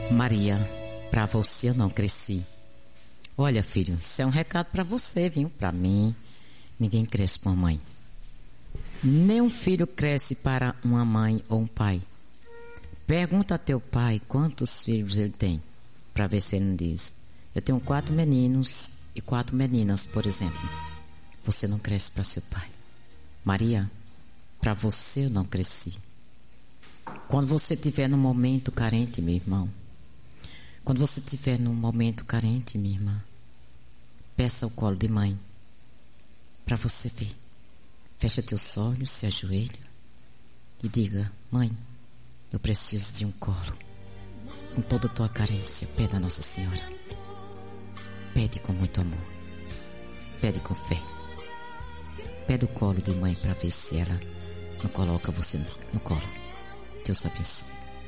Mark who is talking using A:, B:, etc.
A: Maria, pra você eu não cresci. Olha, filho, isso é um recado pra você, viu? Pra mim, ninguém cresce com a mãe. Nenhum filho cresce para uma mãe ou um pai. Pergunta a teu pai quantos filhos ele tem, pra ver se ele não diz. Eu tenho 4 meninos e 4 meninas, por exemplo. Você não cresce para seu pai. Maria, para você eu não cresci. Quando você estiver num momento carente, meu irmão, quando você estiver num momento carente, minha irmã, peça o colo de mãe, para você ver. Fecha teus olhos, se ajoelha e diga: mãe, eu preciso de um colo. Com toda a tua carência, pede a Nossa Senhora. Pede com muito amor. Pede com fé. Pede o colo de mãe para ver se ela não coloca você no colo. Deus abençoe.